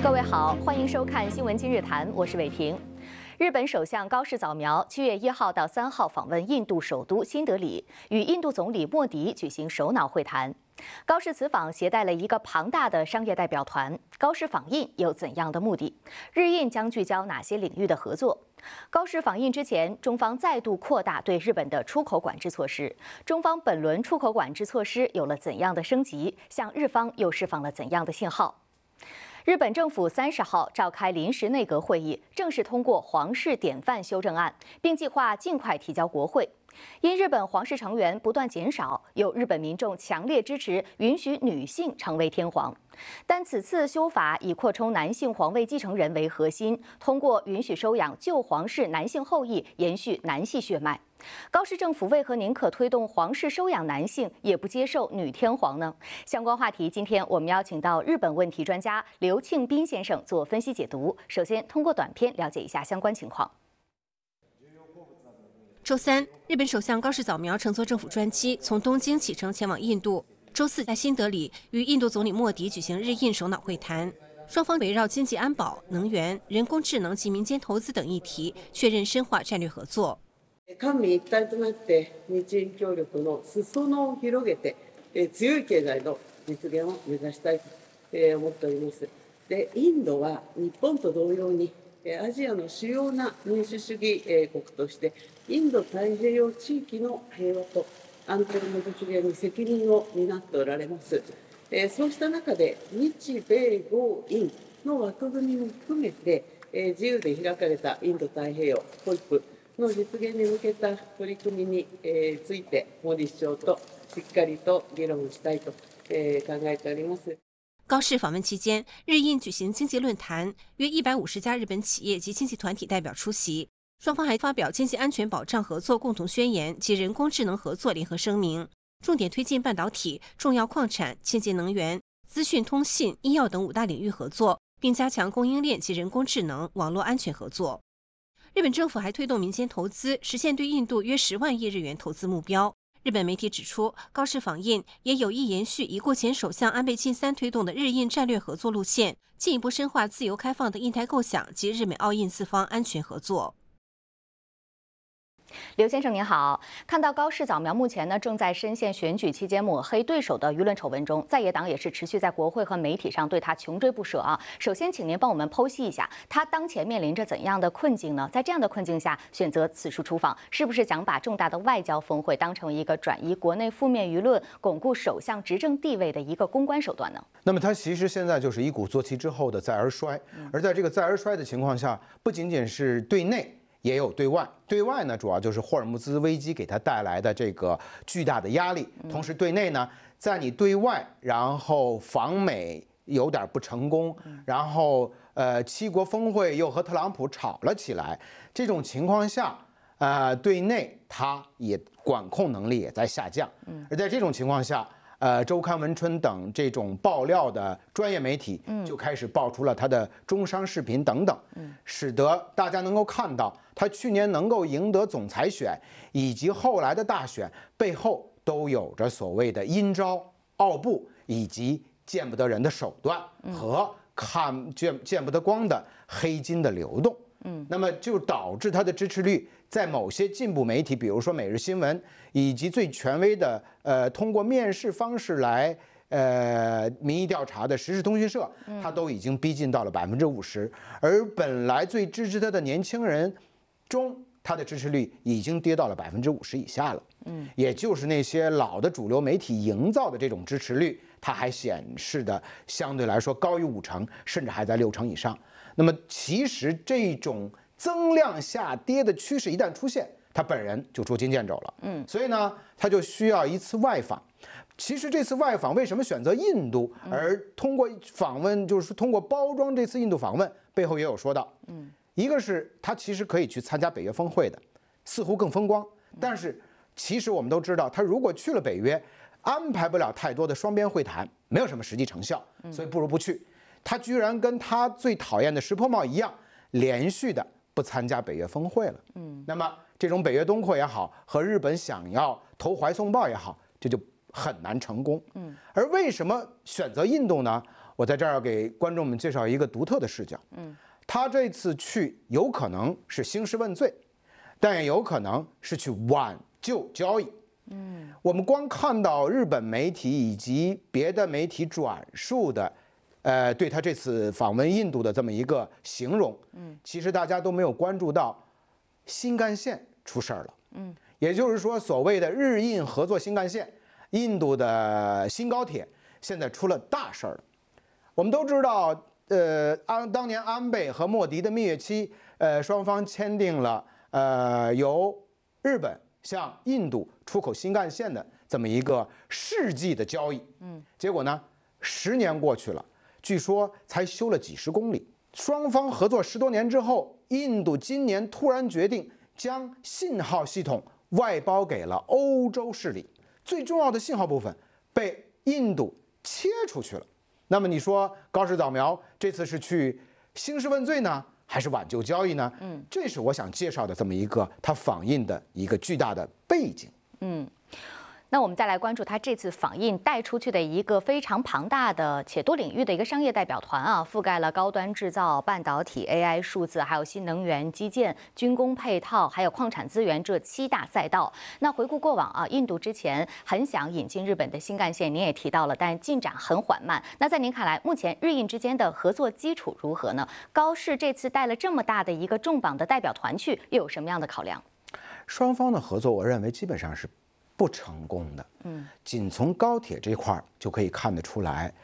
各位好，欢迎收看《新闻今日谈》，我是伟婷。日本首相高市早苗7月1号到3号访问印度首都新德里，与印度总理莫迪举行首脑会谈。高市此访携带了一个庞大的商业代表团。高市访印有怎样的目的？日印将聚焦哪些领域的合作？高市访印之前，中方再度扩大对日本的出口管制措施。中方本轮出口管制措施有了怎样的升级？向日方又释放了怎样的信号？日本政府30号召开临时内阁会议，正式通过皇室典范修正案，并计划尽快提交国会。因日本皇室成员不断减少，有日本民众强烈支持允许女性成为天皇。但此次修法以扩充男性皇位继承人为核心，通过允许收养旧皇室男性后裔，延续男系血脉。高市政府为何宁可推动皇室收养男性，也不接受女天皇呢？相关话题，今天我们邀请到日本问题专家刘庆斌先生做分析解读。首先，通过短片了解一下相关情况。 周三，日本首相高市早苗乘坐政府专机从东京启程前往印度。周四，在新德里与印度总理莫迪举行日印首脑会談，双方围绕经济安保、能源、人工智能及民間投資等議題確認深化戰略合作。 官民一体となって日印協力の裾野を広げて強い経済の実現を目指したいと思っております。で、インドは日本と同様にアジアの主要な民主主義国としてインド太平洋地域の平和と安定の実現に責任を担っておられます。そうした中で日米豪印の枠組みも含めて自由で開かれたインド太平洋FOIPの実現に向けた取り組みについてモディ首相としっかりと議論したいと考えております。 高市访问期间，日印举行经济论坛，约150家日本企业及经济团体代表出席。双方还发表经济安全保障合作共同宣言及人工智能合作联合声明，重点推进半导体、重要矿产、清洁能源、资讯通信、医药等5大领域合作，并加强供应链及人工智能、网络安全合作。日本政府还推动民间投资，实现对印度约10万亿日元投资目标。日本媒体指出，高市访印也有意延续已故前首相安倍晋三推动的日印战略合作路线，进一步深化自由开放的印太构想及日美澳印4方安全合作。 刘先生您好，看到高市早苗目前呢正在深陷选举期间抹黑对手的舆论丑闻中，在野党也是持续在国会和媒体上对他穷追不舍啊。首先，请您帮我们剖析一下，他当前面临着怎样的困境呢？在这样的困境下，选择此处出访，是不是想把重大的外交峰会当成一个转移国内负面舆论、巩固首相执政地位的一个公关手段呢？ 那么他其实现在就是一鼓作气之后的再而衰，而在这个再而衰的情况下，不仅仅是对内。也有对外，对外呢主要就是霍尔木兹危机给他带来的这个巨大的压力，同时对内呢，在你对外然后访美有点不成功，然后7国峰会又和特朗普吵了起来，这种情况下，对内他也管控能力也在下降，而在这种情况下。周刊文春等这种爆料的专业媒体就开始爆出了他的中伤视频等等，使得大家能够看到他去年能够赢得总裁选以及后来的大选背后都有着所谓的阴招、奥布以及见不得人的手段和见不得光的黑金的流动。那么就导致他的支持率在某些进步媒体，比如说《每日新闻》，以及最权威的通过面试方式来民意调查的时事通讯社，他都已经逼近到了50%，而本来最支持他的年轻人中，他的支持率已经跌到了50%以下了。也就是那些老的主流媒体营造的这种支持率，它还显示的相对来说高于50%，甚至还在60%以上。那么其实这种增量下跌的趋势一旦出现，他本人就捉襟见肘了。所以呢，他就需要一次外访。其实这次外访为什么选择印度，而通过访问，就是通过包装这次印度访问，背后也有说到。一个是他其实可以去参加北约峰会的，似乎更风光。但是其实我们都知道，他如果去了北约，安排不了太多的双边会谈，没有什么实际成效，所以不如不去。他居然跟他最讨厌的石破茂一样，连续的不参加北约峰会了。那么这种北约东扩也好，和日本想要投怀送抱也好，这就很难成功。而为什么选择印度呢？ 我在这儿要给观众们介绍一个独特的视角。他这次去有可能是兴师问罪，但也有可能是去挽救交易。我们光看到日本媒体以及别的媒体转述的，对他这次访问印度的这么一个形容，其实大家都没有关注到新干线出事儿了。也就是说，所谓的日印合作新干线，印度的新高铁现在出了大事儿了。我们都知道，当年安倍和莫迪的蜜月期，双方签订了由日本向印度出口新干线的这么一个世纪的交易。结果呢，10年过去了，据说才修了几十公里。双方合作10多年之后，印度今年突然决定将信号系统外包给了欧洲势力，最重要的信号部分被印度切出去了。那么你说高市早苗这次是去兴师问罪呢，还是挽救交易呢？这是我想介绍的这么一个他访印的一个巨大的背景。 那我们再来关注他这次访印带出去的一个非常庞大的且多领域的一个商业代表团啊，覆盖了高端制造、半导体、AI、数字，还有新能源、基建、军工配套，还有矿产资源这7大赛道。那回顾过往啊，印度之前很想引进日本的新干线，您也提到了，但进展很缓慢。那在您看来，目前日印之间的合作基础如何呢？高市这次带了这么大的一个重磅的代表团去，又有什么样的考量？ 双方的合作，我认为基本上是不成功的。仅从高铁这块就可以看得出来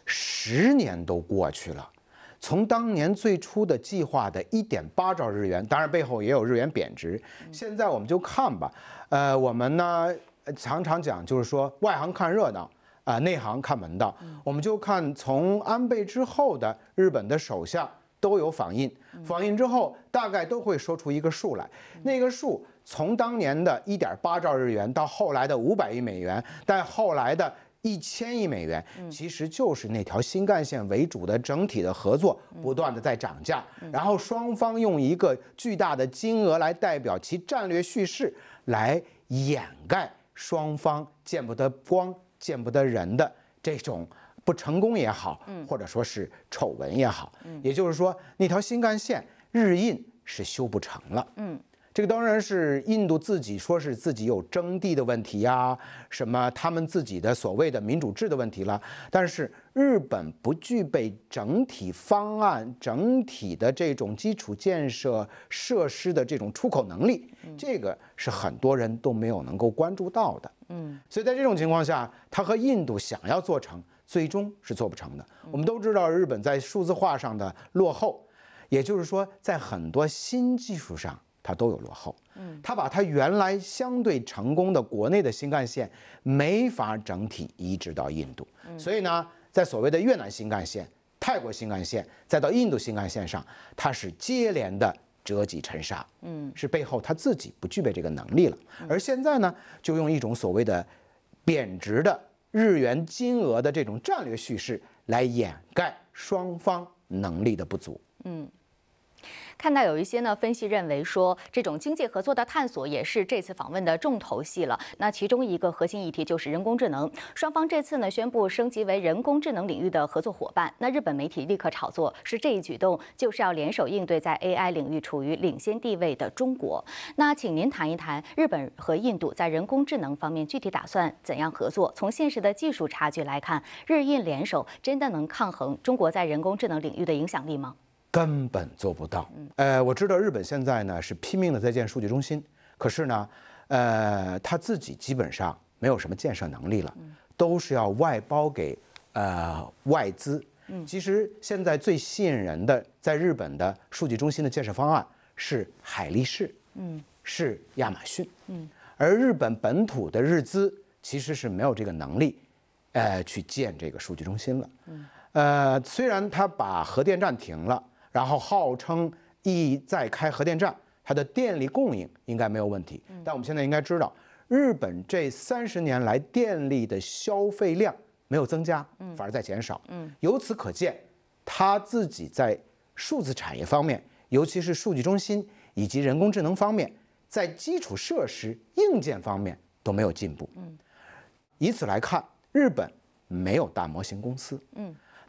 ，10年都过去了。从当年最初的计划的1.8兆日元，当然背后也有日元贬值。现在我们就看吧，我们呢常常讲，就是说外行看热闹，内行看门道。我们就看从安倍之后的日本的首相都有访印，访印之后大概都会说出一个数来，那个数从当年的1.8兆日元到后来的500亿美元，但后来的1000亿美元，其实就是那条新干线为主的整体的合作不断的在涨价，然后双方用一个巨大的金额来代表其战略叙事，来掩盖双方见不得光、见不得人的这种不成功也好，或者说是丑闻也好。也就是说，那条新干线日印是修不成了。这个当然是印度自己说是自己有征地的问题呀，什么他们自己的所谓的民主制的问题了。但是日本不具备整体方案、整体的这种基础建设设施的这种出口能力，这个是很多人都没有能够关注到的。所以在这种情况下，他和印度想要做成，最终是做不成的。我们都知道日本在数字化上的落后，也就是说在很多新技术上它都有落后。它把它原来相对成功的国内的新干线没法整体移植到印度，所以呢，在所谓的越南新干线、泰国新干线，再到印度新干线上，它是接连的折戟沉沙。是背后它自己不具备这个能力了。而现在呢，就用一种所谓的贬值的日元金额的这种战略叙事来掩盖双方能力的不足。 看到有一些分析认为说，这种经济合作的探索也是这次访问的重头戏了。那其中一个核心议题就是人工智能，双方这次宣布升级为人工智能领域的合作伙伴。那日本媒体立刻炒作，是这一举动就是要联手应对在 AI 领域处于领先地位的中国。那请您谈一谈日本和印度在人工智能方面具体打算怎样合作？从现实的技术差距来看，日印联手真的能抗衡中国在人工智能领域的影响力吗？ 根本做不到。我知道日本现在呢是拼命的在建数据中心，可是呢，他自己基本上没有什么建设能力了，都是要外包给外资。其实现在最吸引人的在日本的数据中心的建设方案是海力士，是亚马逊，而日本本土的日资其实是没有这个能力，去建这个数据中心了。虽然他把核电站停了，然后号称再开核电站，它的电力供应应该没有问题。但我们现在应该知道，日本这30年来电力的消费量没有增加，反而在减少。由此可见，他自己在数字产业方面，尤其是数据中心以及人工智能方面，在基础设施硬件方面都没有进步。以此来看，日本没有大模型公司。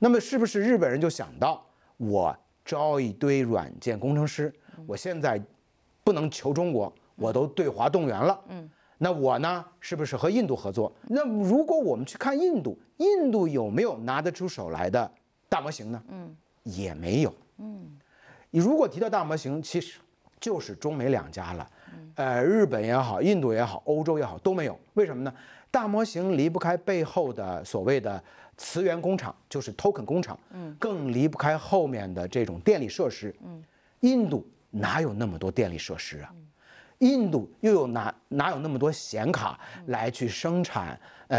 那么是不是日本人就想到，我招一堆软件工程师，我现在不能求中国，我都对华动员了，那我呢，是不是和印度合作？那如果我们去看印度，印度有没有拿得出手来的大模型呢？也没有。你如果提到大模型，其实就是中美两家了。日本也好，印度也好，欧洲也好，都没有。为什么呢？大模型离不开背后的所谓的磁源工厂，就是 token 工厂，更离不开后面的这种电力设施。印度哪有那么多电力设施啊？印度又有哪有那么多显卡来去生产